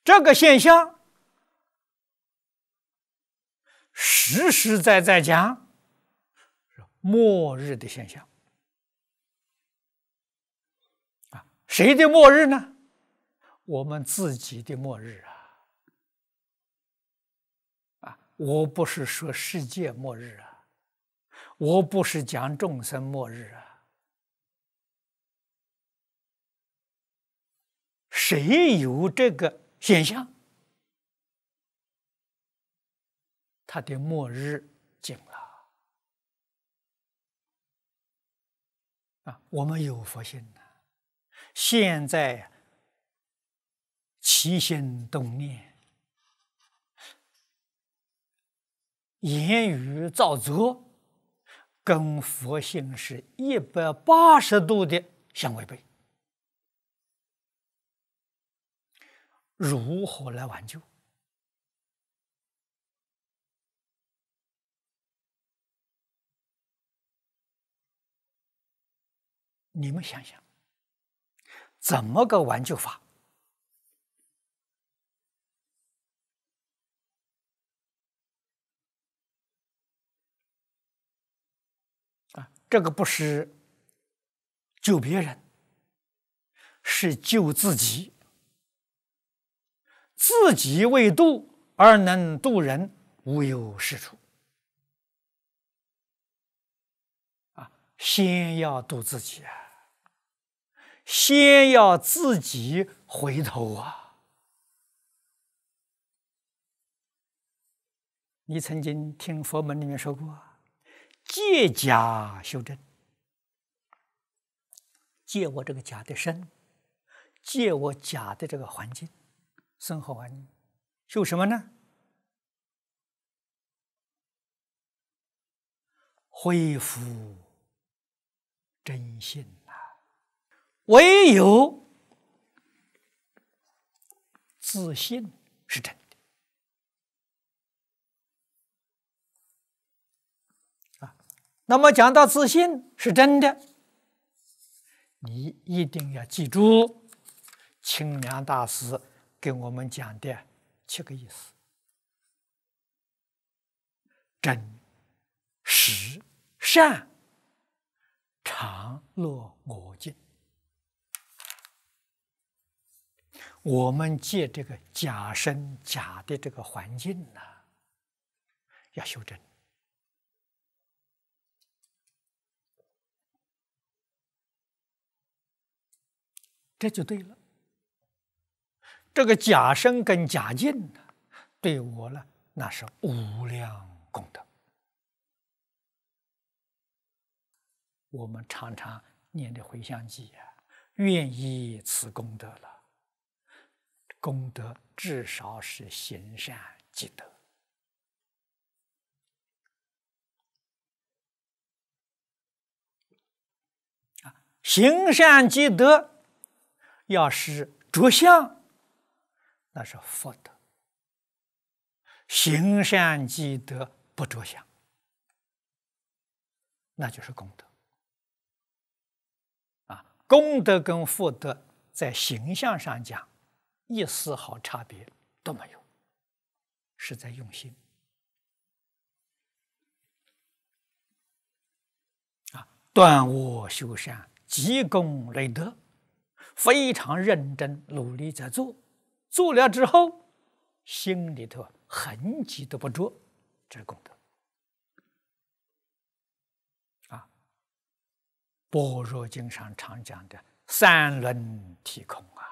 这个现象实实在在讲是末日的现象啊！谁的末日呢？我们自己的末日啊！我不是说世界末日啊，我不是讲众生末日啊。谁有这个现象，他的末日近了啊！我们有佛性了，现在起心动念、言语造作，跟佛性是180度的相违背。如何来挽救？你们想想，怎么个挽救法？啊，这个不是救别人，是救自己。自己未度而能度人，无有是处。啊，先要度自己啊，先要自己回头啊。你曾经听佛门里面说过，借假修真，借我这个假的身，借我假的这个环境。生活环境，修什么呢？恢复真性啊！唯有自信是真的啊。那么讲到自信是真的，你一定要记住清凉大师给我们讲的7个意思：真、实、善、常乐我净。我们借这个假身假的这个环境呢，要修正，这就对了。这个假身跟假境呢，对我呢，那是无量功德。我们常常念的回向偈啊，愿以此功德了。功德至少是行善积德啊，行善积德要是着相，那是福德；行善积德不着相，那就是功德。啊，功德跟福德在形象上讲，一丝毫差别都没有，是在用心。啊，断我修善，积功累德，非常认真努力在做。做了之后，心里头痕迹都不着，这是功德。啊，般若经上常讲的三轮体空啊，